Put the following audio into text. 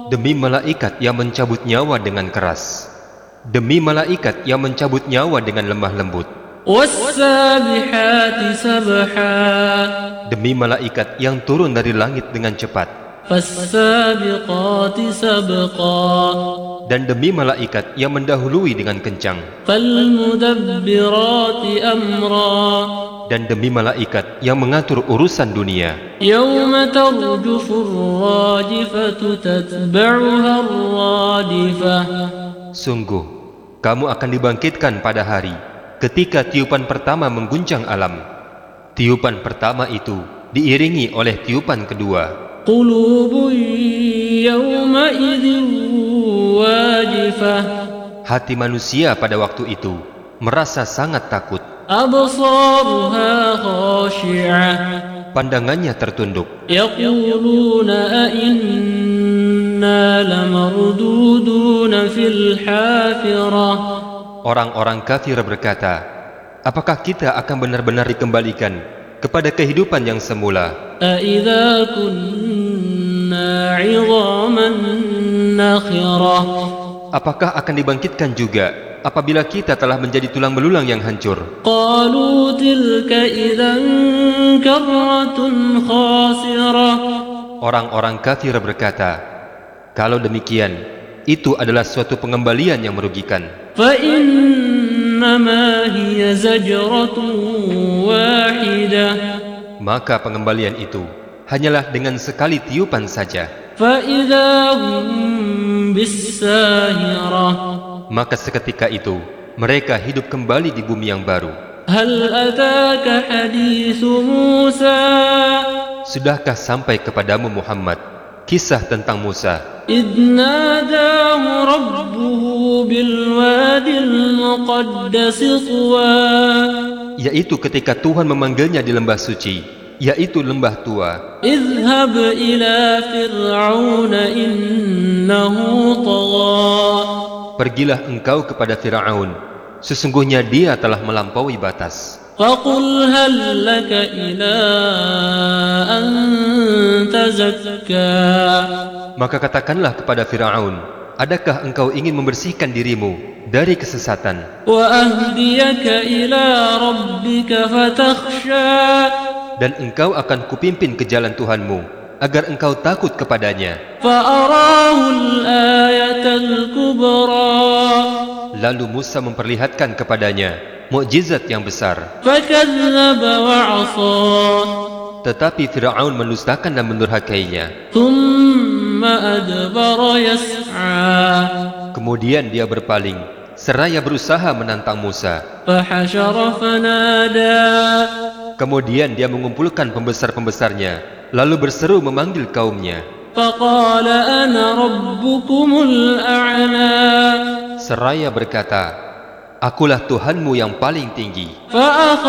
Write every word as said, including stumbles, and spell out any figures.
Demi malaikat yang mencabut nyawa dengan keras, demi malaikat yang mencabut nyawa dengan lemah lembut, وَالسَّابِحَاتِ سَبْحًا demi malaikat yang turun dari langit dengan cepat, فَالسَّابِقَاتِ سَبْقًا dan demi malaikat yang mendahului dengan kencang, فَالْمُدَبِّرَاتِ أَمْرًا dan demi malaikat yang mengatur urusan dunia. يَوْمَ تَرْجُفُ الرَّاجِفَةُ تَتْبَعُهَا الرَّادِفَةُ Sungguh, kamu akan dibangkitkan pada hari ketika tiupan pertama mengguncang alam. Tiupan pertama itu diiringi oleh tiupan kedua. قُلُوبٌ يَوْمَئِذٍ وَاجِفَةٌ Hati manusia pada waktu itu merasa sangat takut. أَبْصَارُهَا خَاشِعَةٌ Pandangannya tertunduk. يَقُولُونَ أَإِنَّا لَمَرْدُودُونَ فِي الْحَافِرَةِ Orang-orang kafir berkata, apakah kita akan benar-benar dikembalikan kepada kehidupan yang semula? أَإِذَا كُنَّا عِظَامًا نَخِرَةً Apakah akan dibangkitkan juga apabila kita telah menjadi tulang belulang yang hancur? قَالُوا تِلْكَ إِذًا كَرَّةٌ خَاسِرَةٌ Orang-orang kafir berkata, kalau demikian, itu adalah suatu pengembalian yang merugikan. فَإِنَّمَا هِيَ زَجْرَةٌ وَاحِدَةٌ Maka pengembalian itu hanyalah dengan sekali tiupan saja. فَإِذَا هُمْ بِالسَّاهِرَةِ Maka seketika itu mereka hidup kembali di bumi yang baru. هَلْ أَتَاكَ حَدِيثُ مُوسَى Sudahkah sampai kepadamu Muhammad kisah tentang Musa إِذْ نَادَاهُ رَبُّهُ بِالْوَادِ الْمُقَدَّسِ طُوًى yaitu ketika Tuhan memanggilnya di lembah suci, yaitu lembah tua. اذهب إلى فرعون إنه طغى Pergilah engkau kepada Firaun, sesungguhnya dia telah melampaui batas. فقل هل لك إلى أن تزكى Maka katakanlah kepada Firaun, adakah engkau ingin membersihkan dirimu dari kesesatan وأهديك إلى ربك فتخشى dan engkau akan kupimpin ke jalan Tuhanmu agar engkau takut kepadanya? فأراه الآية الكبرى Lalu Musa memperlihatkan kepadanya mukjizat yang besar. فكذب وعصى Tetapi Firaun mendustakan dan mendurhakainya. ثم أدبر يسعى Kemudian dia berpaling seraya berusaha menantang Musa. فحشر فنادى Kemudian dia mengumpulkan pembesar-pembesarnya, lalu berseru memanggil kaumnya. فقال أنا ربكم الأعلى Seraya berkata, akulah Tuhanmu yang paling tinggi. فأخذ